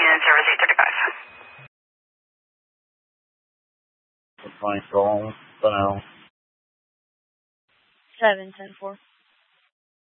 in service 835. Thanks, call. For now. 710-4.